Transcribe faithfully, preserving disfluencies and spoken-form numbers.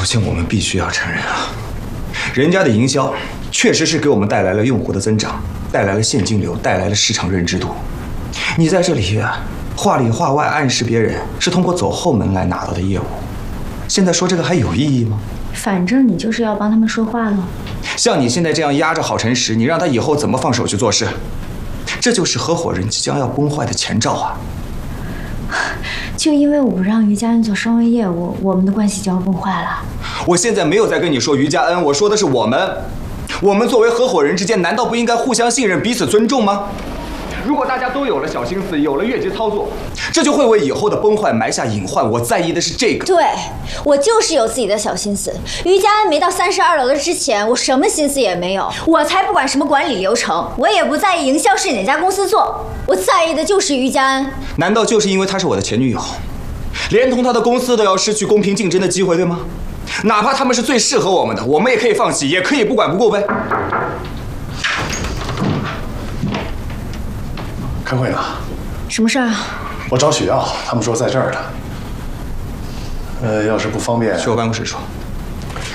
首先，我们必须要承认啊，人家的营销确实是给我们带来了用户的增长，带来了现金流，带来了市场认知度。你在这里啊，话里话外暗示别人是通过走后门来拿到的业务，现在说这个还有意义吗？ 反正你就是要帮他们说话了。 像你现在这样压着郝晨石，你让他以后怎么放手去做事？这就是合伙人即将要崩坏的前兆啊！ 就因为我不让于家恩做双微业务，我们的关系就要崩坏了。 我现在没有在跟你说于家恩，我说的是我们。我们作为合伙人之间，难道不应该互相信任、彼此尊重吗？如果大家都有了小心思，有了越级操作，这就会为以后的崩坏埋下隐患。我在意的是这个。 对，我就是有自己的小心思。于家安没到三十二楼的之前，我什么心思也没有。我才不管什么管理流程，我也不在意营销是哪家公司做，我在意的就是于家安。 难道就是因为她是我的前女友，连同她的公司都要失去公平竞争的机会，对吗？哪怕他们是最适合我们的，我们也可以放弃，也可以不管不顾呗。 开会呢？ 什么事儿啊？ 我找许耀，他们说在这儿呢。呃，要是不方便， 去我办公室说。